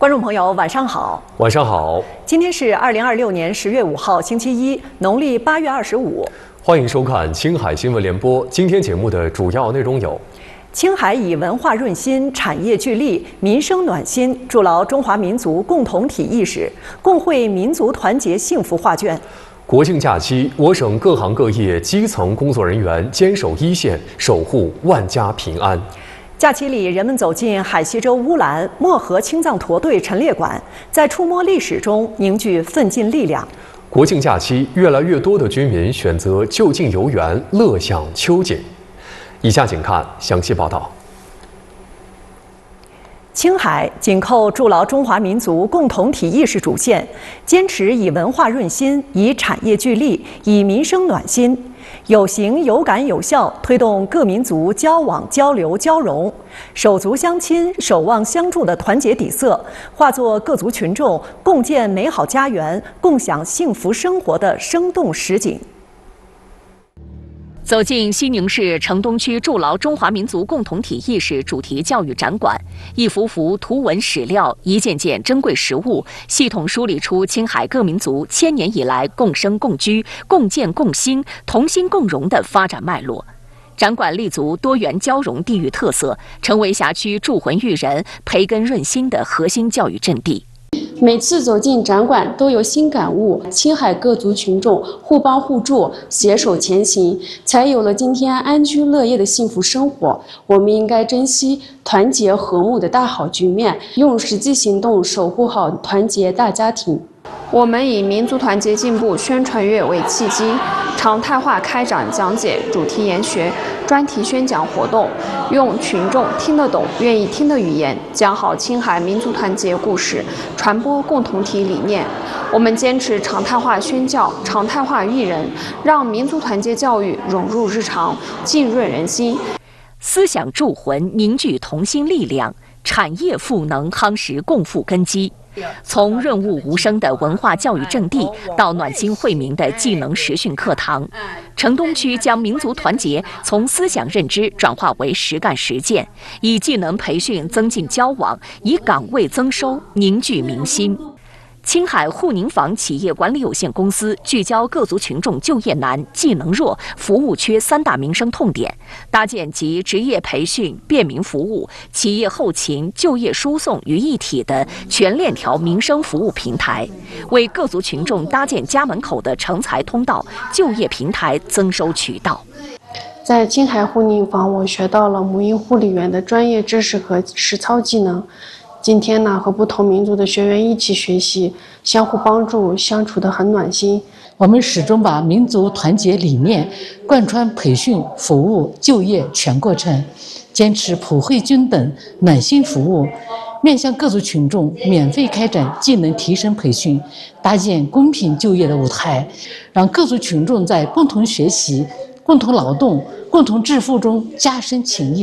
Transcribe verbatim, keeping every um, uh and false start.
观众朋友，晚上好。 晚上好。 今天是二零二六年十月五号，星期一，农历八月二十五。 欢迎收看青海新闻联播。今天节目的主要内容有： 青海以文化润心、产业聚力、民生暖心，筑牢中华民族共同体意识，共绘民族团结幸福画卷。 国庆假期，我省各行各业基层工作人员坚守一线，守护万家平安。 假期里，人们走进海西州乌兰漠河青藏驼队陈列馆，在触摸历史中凝聚奋进力量。 国庆假期，越来越多的居民选择就近游园，乐享秋景。以下请看详细报道。青海紧扣筑牢中华民族共同体意识主线，坚持以文化润心、以产业聚力、以民生暖心，有形有感有效推动各民族交往交流交融，手足相亲、守望相助的团结底色，化作各族群众共建美好家园、共享幸福生活的生动实景。 走进西宁市城东区筑牢中华民族共同体意识主题教育展馆，一幅幅图文史料、一件件珍贵实物，系统梳理出青海各民族千年以来共生共居、共建共兴、同心共荣的发展脉络。展馆立足多元交融地域特色，成为辖区铸魂育人、培根润心的核心教育阵地。 每次走进展馆都有新感悟，青海各族群众互帮互助，携手前行，才有了今天安居乐业的幸福生活。我们应该珍惜团结和睦的大好局面，用实际行动守护好团结大家庭。我们以民族团结进步宣传月为契机，常态化开展讲解、主题研学、专题宣讲活动，用群众听得懂、愿意听的语言讲好青海民族团结故事，传播共同体理念。我们坚持常态化宣教、常态化育人，让民族团结教育融入日常，浸润人心。 思想铸魂，凝聚同心力量；产业赋能，夯实共富根基。从润物无声的文化教育阵地到暖心惠民的技能实训课堂，城东区将民族团结从思想认知转化为实干实践，以技能培训增进交往，以岗位增收凝聚民心。青海沪宁坊企业管理有限公司聚焦各族群众就业难、技能弱、服务缺三大民生痛点，搭建集职业培训、便民服务、企业后勤、就业输送于一体的全链条民生服务平台，为各族群众搭建家门口的成才通道、就业平台增收渠道。 在青海沪宁坊，我学到了母婴护理员的专业知识和实操技能。今天呢，和不同民族的学员一起学习，相互帮助，相处得很暖心。 我们始终把民族团结理念贯穿培训、服务、就业全过程，坚持普惠均等、暖心服务，面向各族群众免费开展技能提升培训，搭建公平就业的舞台，让各族群众在共同学习、共同劳动、共同致富中加深情谊。